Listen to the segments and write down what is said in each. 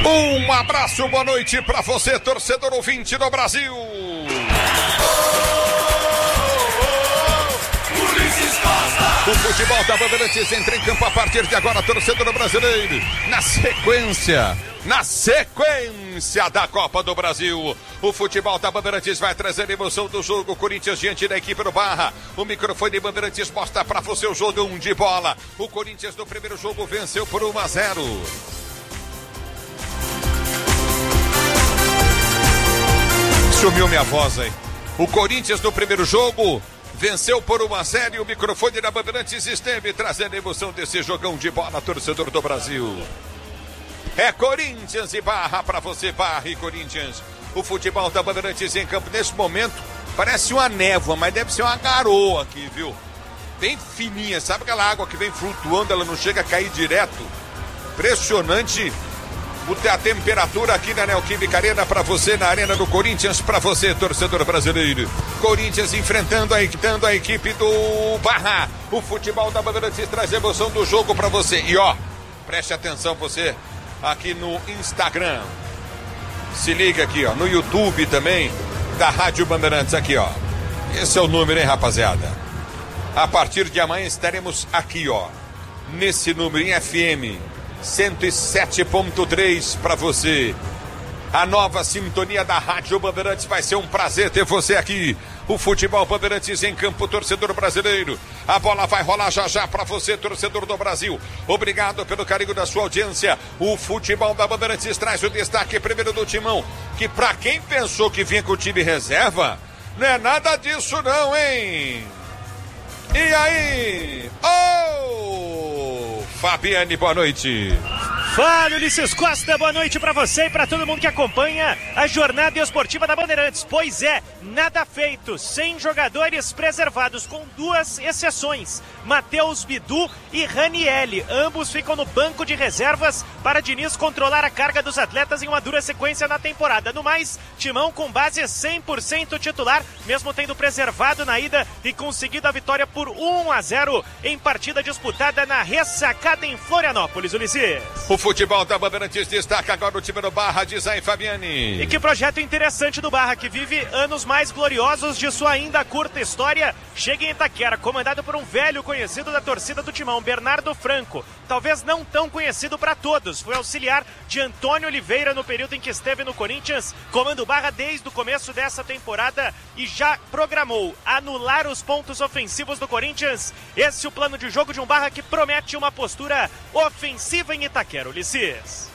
Um abraço, boa noite pra você, torcedor ouvinte do Brasil. O futebol da Bandeirantes entra em campo a partir de agora, torcedor brasileiro. Na sequência da Copa do Brasil, o futebol da Bandeirantes vai trazer a emoção do jogo. Corinthians diante da equipe do Barra. O microfone Bandeirantes mostra pra você o jogão de bola. O Corinthians no primeiro jogo venceu por 1-0. Sumiu minha voz aí. O Corinthians no primeiro jogo venceu por 1-0 e o microfone da Bandeirantes esteve trazendo a emoção desse jogão de bola, torcedor do Brasil. É Corinthians e Barra pra você, Barra e Corinthians. O futebol da Bandeirantes em campo nesse momento parece uma névoa, mas deve ser uma garoa aqui, viu? Bem fininha, sabe aquela água que vem flutuando, ela não chega a cair direto? Impressionante a temperatura aqui na Neoquímica Arena pra você, na Arena do Corinthians, pra você, torcedor brasileiro. Corinthians enfrentando a equipe do Barra. O futebol da Bandeirantes traz a emoção do jogo pra você. E ó, preste atenção você aqui no Instagram. Se liga aqui, ó, no YouTube também da Rádio Bandeirantes aqui, ó. Esse é o número, hein, rapaziada? A partir de amanhã estaremos aqui, ó, nesse número em FM 107.3 para você. A nova sintonia da Rádio Bandeirantes. Vai ser um prazer ter você aqui. O futebol Bandeirantes em campo, torcedor brasileiro. A bola vai rolar já já para você, torcedor do Brasil. Obrigado pelo carinho da sua audiência. O futebol da Bandeirantes traz o destaque primeiro do Timão, que pra quem pensou que vinha com o time reserva, não é nada disso não, hein? E aí? Fabiane, boa noite. Fala, Ulisses Costa, boa noite pra você e pra todo mundo que acompanha a jornada esportiva da Bandeirantes. Pois é, nada feito, 100 jogadores preservados, com 2 exceções, Matheus Bidu e Ranielli. Ambos ficam no banco de reservas para Diniz controlar a carga dos atletas em uma dura sequência na temporada. No mais, Timão com base 100% titular, mesmo tendo preservado na ida e conseguido a vitória por 1-0 em partida disputada na Ressacada em Florianópolis, Ulisses. O futebol da Bandeirantes destaca agora o time do Barra, diz aí, Fabiane. E que projeto interessante do Barra, que vive anos mais gloriosos de sua ainda curta história. Chega em Itaquera, comandado por um velho conhecido da torcida do Timão, Bernardo Franco. Talvez não tão conhecido para todos. Foi auxiliar de Antônio Oliveira no período em que esteve no Corinthians. Comanda o Barra desde o começo dessa temporada e já programou anular os pontos ofensivos do Corinthians. Esse é o plano de jogo de um Barra que promete uma postura ofensiva em Itaquera, Ulisses.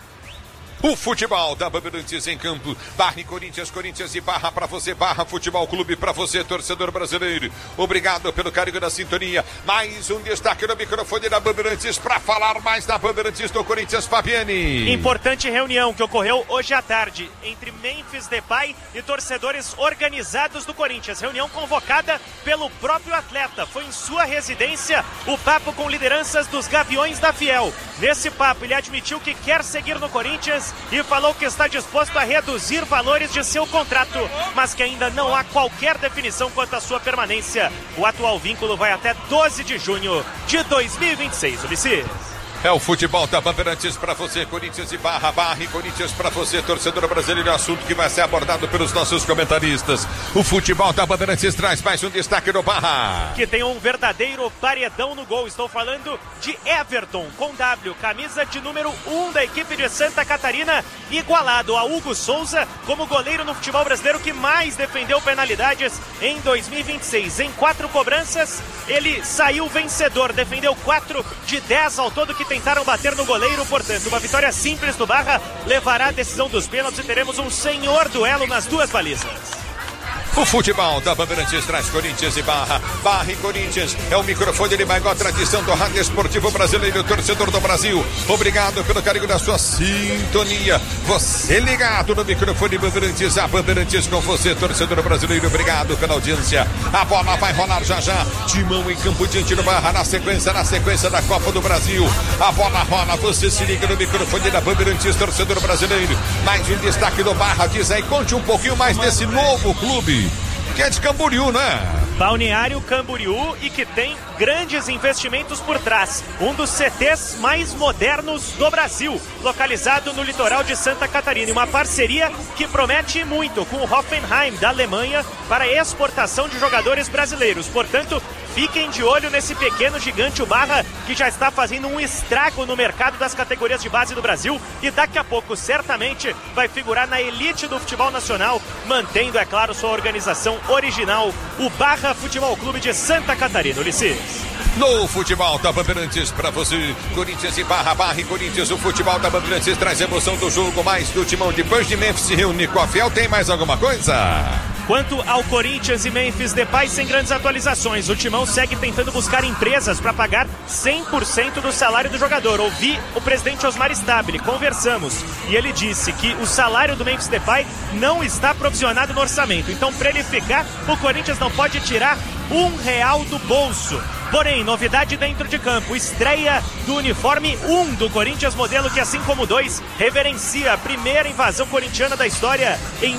O futebol da Bandeirantes em campo. Barra e Corinthians, Corinthians e Barra pra você. Barra Futebol Clube pra você, torcedor brasileiro. Obrigado pelo carinho da sintonia. Mais um destaque no microfone da Bandeirantes pra falar mais da Bandeirantes do Corinthians, Fabiane. Importante reunião que ocorreu hoje à tarde entre Memphis Depay e torcedores organizados do Corinthians. Reunião convocada pelo próprio atleta. Foi em sua residência o papo com lideranças dos Gaviões da Fiel. Nesse papo ele admitiu que quer seguir no Corinthians e falou que está disposto a reduzir valores de seu contrato, mas que ainda não há qualquer definição quanto à sua permanência. O atual vínculo vai até 12 de junho de 2026, Ulisses. É o futebol da Bandeirantes pra você, Corinthians e Barra. Barra e Corinthians pra você, torcedor brasileiro. Assunto que vai ser abordado pelos nossos comentaristas. O futebol da Bandeirantes traz mais um destaque do Barra, que tem um verdadeiro paredão no gol. Estou falando de Everton, com W, camisa de número 1 da equipe de Santa Catarina, igualado a Hugo Souza como goleiro no futebol brasileiro que mais defendeu penalidades em 2026. Em 4 cobranças, ele saiu vencedor, defendeu 4 de 10 ao todo que tentaram bater no goleiro. Portanto, uma vitória simples do Barra levará a decisão dos pênaltis e teremos um senhor duelo nas 2 balizas. O futebol da Bandeirantes traz Corinthians e Barra. Barra e Corinthians é o microfone de maior tradição do rádio esportivo brasileiro, torcedor do Brasil. Obrigado pelo carinho da sua sintonia. Você ligado no microfone Bandeirantes, a Bandeirantes com você, torcedor brasileiro. Obrigado pela audiência. A bola vai rolar já já. Timão em campo diante do Barra na sequência da Copa do Brasil. A bola rola, você se liga no microfone da Bandeirantes, torcedor brasileiro. Mais um destaque do Barra, diz aí, conte um pouquinho mais desse novo clube que é de Camboriú, né? Balneário Camboriú e que tem grandes investimentos por trás. Um dos CTs mais modernos do Brasil, localizado no litoral de Santa Catarina. E uma parceria que promete muito com o Hoffenheim da Alemanha para exportação de jogadores brasileiros. Portanto, fiquem de olho nesse pequeno gigante, o Barra, que já está fazendo um estrago no mercado das categorias de base do Brasil e daqui a pouco certamente vai figurar na elite do futebol nacional, mantendo, é claro, sua organização original, o Barra Futebol Clube de Santa Catarina. Ulisses. No futebol da Bandeirantes para você, Corinthians e Barra e Corinthians, o futebol da Bandeirantes traz emoção do jogo, mais do timão de Bush de Memphis se reúne com a Fiel. Tem mais alguma coisa? Quanto ao Corinthians e Memphis Depay, sem grandes atualizações. O Timão segue tentando buscar empresas para pagar 100% do salário do jogador. Ouvi o presidente Osmar Stabile, conversamos, e ele disse que o salário do Memphis Depay não está provisionado no orçamento. Então, para ele ficar, o Corinthians não pode tirar R$1 do bolso. Porém, novidade dentro de campo, estreia do uniforme 1 do Corinthians, modelo que, assim como o 2, reverencia a primeira invasão corintiana da história em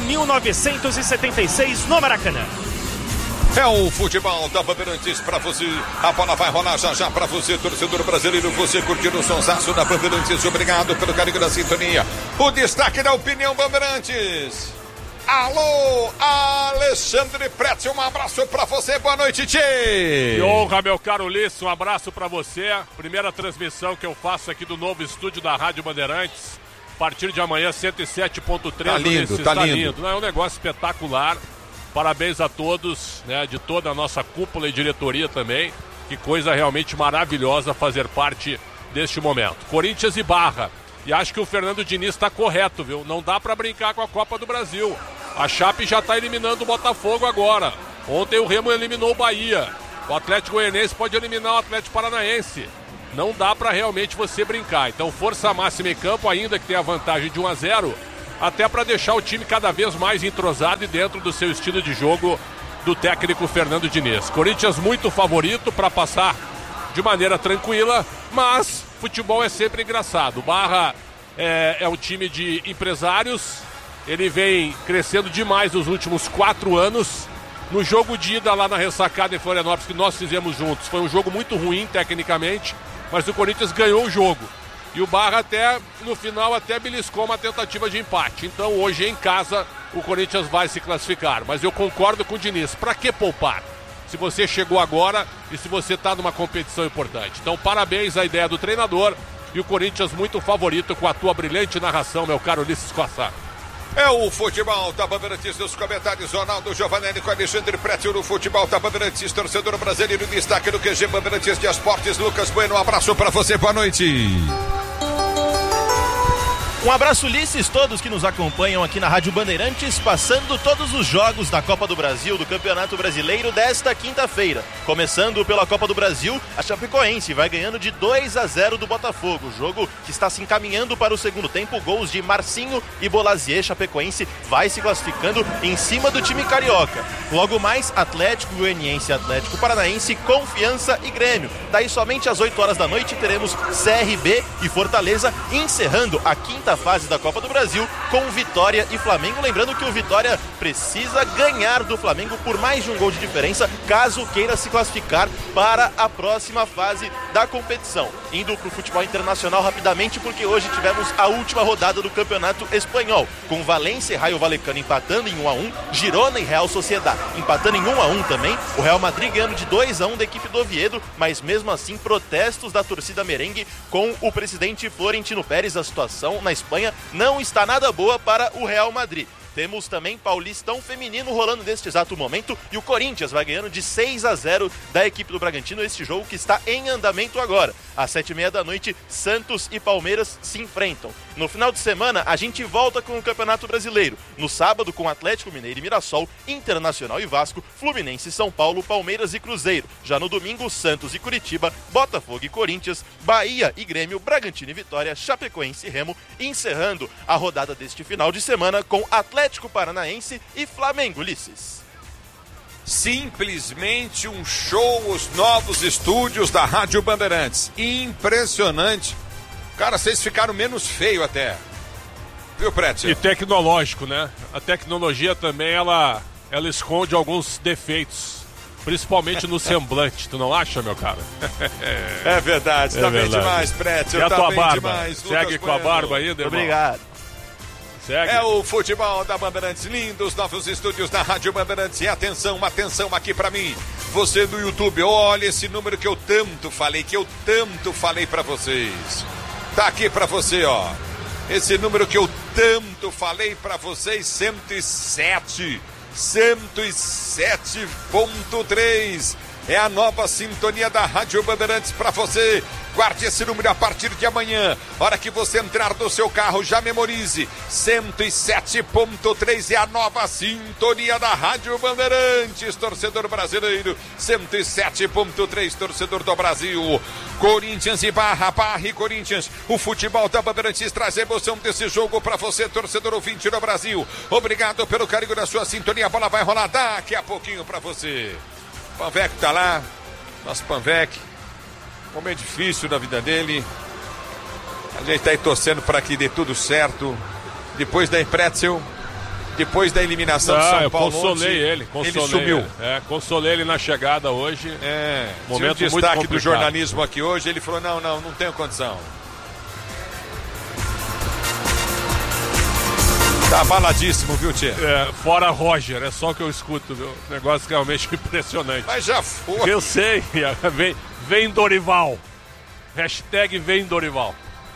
1976 no Maracanã. É o futebol da Bandeirantes pra você. A bola vai rolar já pra você, torcedor brasileiro. Você curtindo o sonsaço da Bandeirantes. Obrigado pelo carinho da sintonia. O destaque da opinião Bandeirantes. Alô, Alexandre Pretzel, um abraço pra você, boa noite, Tchê! Que honra, meu caro Ulisses, um abraço pra você. Primeira transmissão que eu faço aqui do novo estúdio da Rádio Bandeirantes. A partir de amanhã, 107.3. Tá lindo, tá lindo. Não, é um negócio espetacular. Parabéns a todos, né, de toda a nossa cúpula e diretoria também. Que coisa realmente maravilhosa fazer parte deste momento. Corinthians e Barra. E acho que o Fernando Diniz está correto, viu? Não dá para brincar com a Copa do Brasil. A Chape já está eliminando o Botafogo agora. Ontem o Remo eliminou o Bahia. O Atlético Goianiense pode eliminar o Atlético Paranaense. Não dá para realmente você brincar. Então, força máxima em campo, ainda que tenha a vantagem de 1-0, até para deixar o time cada vez mais entrosado e dentro do seu estilo de jogo do técnico Fernando Diniz. Corinthians muito favorito para passar de maneira tranquila, mas futebol é sempre engraçado. O Barra é um time de empresários, ele vem crescendo demais nos últimos 4 anos. No jogo de ida lá na Ressacada em Florianópolis, que nós fizemos juntos, foi um jogo muito ruim tecnicamente, mas o Corinthians ganhou o jogo. E o Barra até, no final, até beliscou uma tentativa de empate. Então hoje em casa o Corinthians vai se classificar. Mas eu concordo com o Diniz, para que poupar? Se você chegou agora e se você está numa competição importante. Então parabéns à ideia do treinador e o Corinthians muito favorito com a tua brilhante narração, meu caro Ulisses Costa. É o futebol da Bandeirantes nos comentários, Ronaldo Giovanelli com Alexandre Pretzel no futebol da Bandeirantes, torcedor brasileiro, destaque do QG Bandeirantes de Esportes, Lucas Bueno, um abraço para você, boa noite. Um abraço, Ulisses, todos que nos acompanham aqui na Rádio Bandeirantes, passando todos os jogos da Copa do Brasil, do Campeonato Brasileiro desta quinta-feira. Começando pela Copa do Brasil, a Chapecoense vai ganhando de 2-0 do Botafogo. Jogo que está se encaminhando para o segundo tempo, gols de Marcinho e Bolazier. Chapecoense vai se classificando em cima do time carioca. Logo mais, Atlético Goianiense, Atlético Paranaense, Confiança e Grêmio. Daí somente às 8 horas da noite teremos CRB e Fortaleza encerrando a quinta fase da Copa do Brasil com Vitória e Flamengo. Lembrando que o Vitória precisa ganhar do Flamengo por mais de um gol de diferença caso queira se classificar para a próxima fase da competição. Indo para o futebol internacional rapidamente, porque hoje tivemos a última rodada do Campeonato Espanhol, com Valência e Rayo Vallecano empatando em 1-1, Girona e Real Sociedad empatando em 1-1 também, o Real Madrid ganhando de 2-1 da equipe do Oviedo, mas mesmo assim protestos da torcida merengue com o presidente Florentino Pérez. A situação na Espanha não está nada boa para o Real Madrid. Temos também Paulistão feminino rolando neste exato momento e o Corinthians vai ganhando de 6-0 da equipe do Bragantino, este jogo que está em andamento agora. Às 7h30 da noite, Santos e Palmeiras se enfrentam. No final de semana, a gente volta com o Campeonato Brasileiro. No sábado, com Atlético Mineiro e Mirassol, Internacional e Vasco, Fluminense e São Paulo, Palmeiras e Cruzeiro. Já no domingo, Santos e Curitiba, Botafogo e Corinthians, Bahia e Grêmio, Bragantino e Vitória, Chapecoense e Remo, encerrando a rodada deste final de semana com Atlético Paranaense e Flamengo, Ulisses. Simplesmente um show, os novos estúdios da Rádio Bandeirantes. Impressionante. Cara, vocês ficaram menos feio até. Viu, Pretzel? E tecnológico, né? A tecnologia também, ela ela esconde alguns defeitos, principalmente no semblante. Tu não acha, meu cara? É verdade, tá bem demais, Pretzel. E a tua bem barba? demais, Segue com a barba ainda, irmão? Obrigado. Segue. É o futebol da Bandeirantes, lindos novos estúdios da Rádio Bandeirantes. E atenção aqui pra mim. Você do YouTube, olha esse número que eu tanto falei pra vocês. Tá aqui pra você, ó. Esse número que eu tanto falei pra vocês, 107.3. É a nova sintonia da Rádio Bandeirantes pra você. Guarde esse número a partir de amanhã. Hora que você entrar no seu carro, já memorize. 107.3 é a nova sintonia da Rádio Bandeirantes. Torcedor brasileiro, 107.3, torcedor do Brasil. Corinthians e Barra e Corinthians. O futebol da Bandeirantes traz a emoção desse jogo pra você, torcedor ouvinte do Brasil. Obrigado pelo carinho da sua sintonia. A bola vai rolar daqui a pouquinho pra você. Panvec tá lá, nosso Panvec, momento difícil da vida dele, a gente tá aí torcendo para que dê tudo certo, depois da Pretzel, depois da eliminação de São Paulo. Eu consolei ele sumiu. Consolei ele na chegada hoje, momento tinha um muito destaque complicado do jornalismo aqui hoje, ele falou, não tenho condição. Tá abaladíssimo, viu, Tchê? Fora Roger, é só o que eu escuto, viu? Negócio realmente impressionante. Mas já foi. Eu sei, vem Dorival. Hashtag vem Dorival.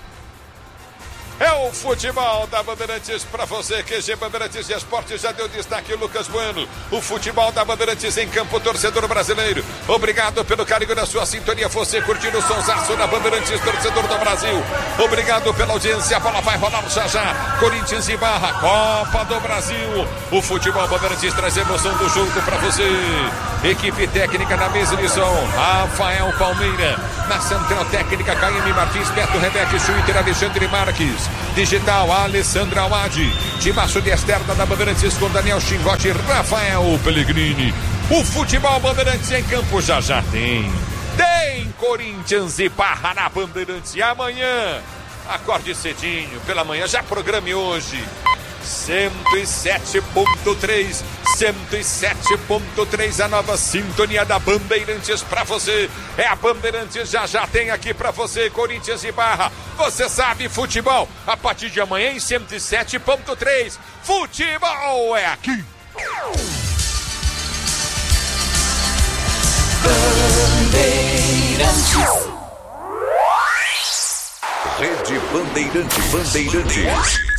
É o futebol da Bandeirantes pra você, QG Bandeirantes e Esportes, já deu destaque Lucas Bueno. O futebol da Bandeirantes em campo, torcedor brasileiro. Obrigado pelo carinho da sua sintonia, você curtindo o sonsaço da Bandeirantes, torcedor do Brasil. Obrigado pela audiência, a bola vai rolar já. Corinthians e Barra, Copa do Brasil. O futebol Bandeirantes traz emoção do jogo pra você. Equipe técnica na mesa de som, Rafael Palmeira. Na central técnica, Caíme Martins, Beto Rebeque, Twitter, Alexandre Marques. Digital, Alessandra Awadi. Timaço de externa da Bandeirantes com Daniel Chingote, Rafael Pellegrini. O futebol Bandeirantes em campo já tem. Tem Corinthians e Barra na Bandeirantes. E amanhã, acorde cedinho, pela manhã, já programe hoje. 107.3, 107.3, a nova sintonia da Bandeirantes pra você. É a Bandeirantes, já tem aqui pra você, Corinthians e Barra. Você sabe, futebol, a partir de amanhã em 107.3. Futebol é aqui. Rede Bandeirantes.